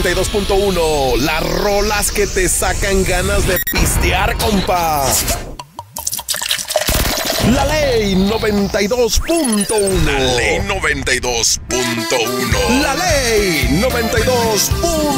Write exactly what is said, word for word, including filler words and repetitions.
noventa y dos punto uno. Las rolas que te sacan ganas de pistear, compa. La Ley noventa y dos punto uno. La Ley noventa y dos punto uno. La Ley noventa y dos punto uno.